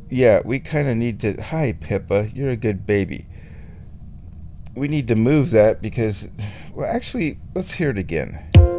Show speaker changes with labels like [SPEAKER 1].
[SPEAKER 1] Yeah, we kind of need to. Hi, Pippa. You're a good baby. We need to move that because, well, actually, let's hear it again.